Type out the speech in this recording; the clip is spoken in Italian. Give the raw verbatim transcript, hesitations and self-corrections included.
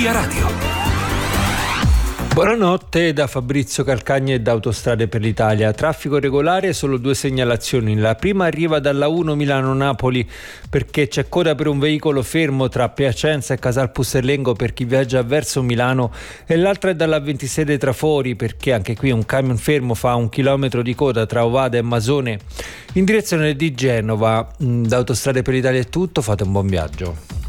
Via Radio. Buonanotte da Fabrizio Calcagna e da Autostrade per l'Italia. Traffico regolare, solo due segnalazioni. La prima arriva dalla uno Milano-Napoli perché c'è coda per un veicolo fermo tra Piacenza e Casal Pusserlengo per chi viaggia verso Milano, e l'altra è dalla ventisei dei Trafori perché anche qui un camion fermo fa un chilometro di coda tra Ovada e Masone in direzione di Genova. Da Autostrade per l'Italia è tutto, fate un buon viaggio.